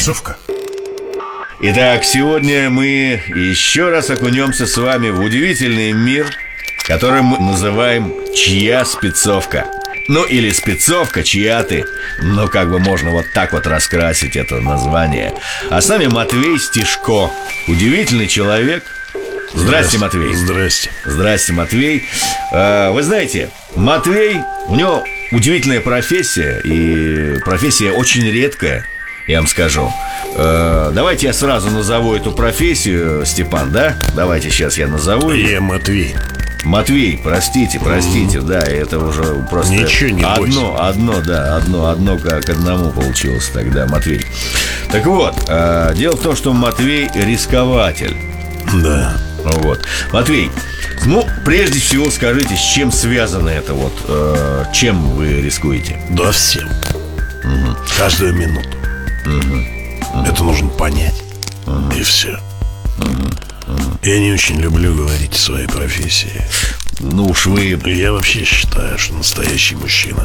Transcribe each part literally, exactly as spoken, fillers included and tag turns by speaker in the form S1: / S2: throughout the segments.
S1: Спецовка.
S2: Итак, сегодня мы еще раз окунемся с вами в удивительный мир, который мы называем «Чья спецовка?». Ну или «Спецовка, чья ты?». Ну, как бы можно вот так вот раскрасить это название. А с нами Матвей Стишко. Удивительный человек. Здрасте, Матвей.
S1: Здрасте.
S2: Здрасте, Матвей. Вы знаете, Матвей, у него удивительная профессия. И профессия очень редкая, я вам скажу. Давайте я сразу назову эту профессию, Степан, да? Давайте сейчас я назову ее.
S1: Я Матвей.
S2: Матвей, простите, простите, mm-hmm. да, это уже просто
S1: Ничего не
S2: одно,
S1: бойся.
S2: одно, да, одно, одно как одному получилось тогда, Матвей. Так вот, э, дело в том, что Матвей рискователь.
S1: Да.
S2: Вот, Матвей, ну, прежде всего скажите, с чем связано это вот, э, чем вы рискуете?
S1: Да всем.
S2: Угу.
S1: Каждую минуту.
S2: Угу.
S1: Это нужно понять. Угу. И все.
S2: Угу.
S1: Я не очень люблю говорить о своей профессии.
S2: Ну уж вы...
S1: Я вообще считаю, что настоящий мужчина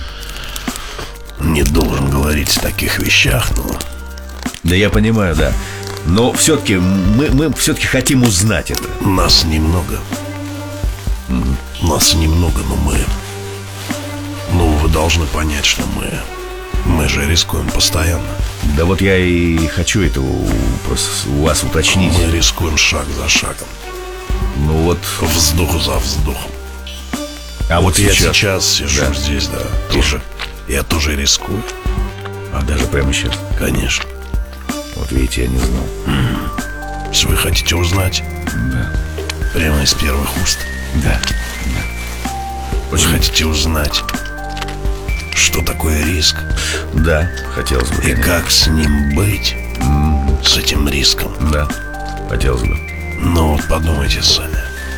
S1: не должен говорить о таких вещах, но...
S2: Да я понимаю, да. Но все-таки мы, мы все-таки хотим узнать это.
S1: Нас немного. Mm-hmm. Нас немного, но мы... Ну, вы должны понять, что мы... Мы же рискуем постоянно.
S2: Да вот я и хочу это у, просто у вас уточнить.
S1: Мы рискуем шаг за шагом.
S2: Ну вот...
S1: Вздох за вздохом.
S2: А вот,
S1: вот
S2: сейчас...
S1: я сейчас сижу
S2: да.
S1: здесь, да. Тоже. Я тоже рискую.
S2: А даже прямо сейчас?
S1: Конечно.
S2: Вот видите, я не знал.
S1: Mm-hmm. Если вы хотите узнать,
S2: да.
S1: Прямо из первых уст.
S2: Да, да.
S1: Вы хотите узнать, что такое риск?
S2: Да, хотелось бы.
S1: И как с ним быть, mm-hmm. с этим риском?
S2: Да, хотелось бы.
S1: Ну вот подумайте сами.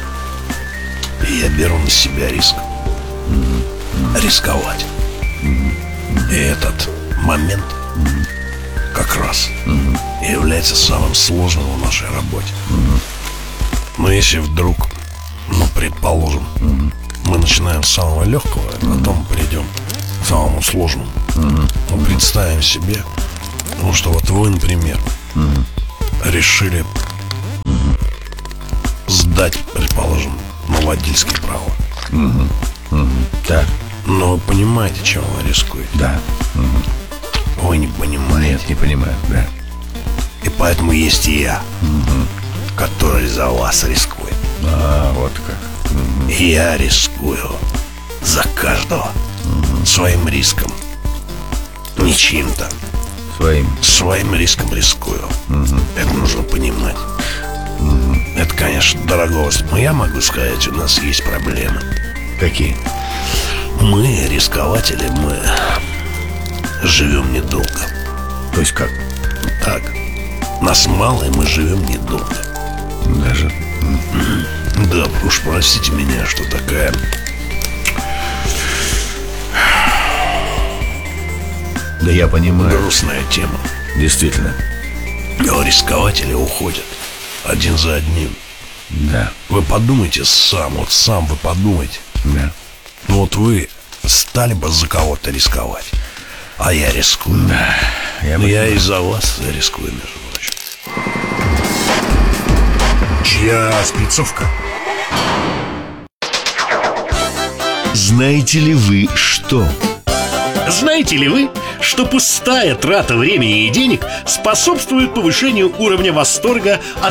S1: Я беру на себя риск. Mm-hmm. Рисковать. Mm-hmm. И этот момент mm-hmm. как раз mm-hmm. является самым сложным в нашей работе. Mm-hmm. Но если вдруг, ну предположим, mm-hmm. мы начинаем с самого легкого, а потом придем к самому сложному. Mm-hmm. Мы представим себе, ну что вот вы, например, mm-hmm. решили mm-hmm. сдать, предположим, на водительские права.
S2: Mm-hmm. Mm-hmm. Так.
S1: Но вы понимаете, чем вы рискуете?
S2: Да. Mm-hmm.
S1: Вы не понимаете.
S2: Нет, не понимаю, да.
S1: И поэтому есть и я, mm-hmm. который за вас рискует.
S2: А, вот как.
S1: Mm-hmm. И я рискую за каждого mm-hmm. своим риском. Не чьим-то.
S2: Своим.
S1: Своим риском рискую. Mm-hmm. Это нужно понимать. Mm-hmm. Это, конечно, дорого. Но я могу сказать, у нас есть проблемы.
S2: Какие?
S1: Мы, рискователи, мы живем недолго.
S2: То есть как?
S1: Так. Нас мало, и мы живем недолго.
S2: Даже?
S1: Да, уж простите меня, что такая...
S2: Да я понимаю.
S1: Грустная тема.
S2: Действительно.
S1: Но рискователи уходят один за одним.
S2: Да.
S1: Вы подумайте сам, вот сам вы подумайте.
S2: Да.
S1: Ну вот вы стали бы за кого-то рисковать, а я рискую.
S2: Да. Я,
S1: Но я и за вас рискую, между прочим.
S3: Чья спецовка?
S2: Знаете ли вы что?
S4: Знаете ли вы, что пустая трата времени и денег способствует повышению уровня восторга от